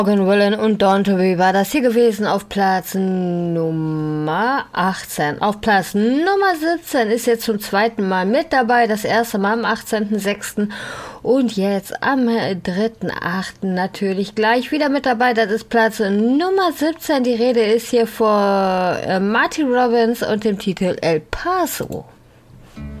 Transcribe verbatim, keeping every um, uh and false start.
Morgan Wallen und Dawn to Be war das hier gewesen auf Platz Nummer achtzehn. Auf Platz Nummer siebzehn ist jetzt zum zweiten Mal mit dabei, das erste Mal am achtzehnten sechsten und jetzt am dritten achten natürlich gleich wieder mit dabei. Das ist Platz Nummer siebzehn. Die Rede ist hier vor äh, Marty Robbins und dem Titel El Paso.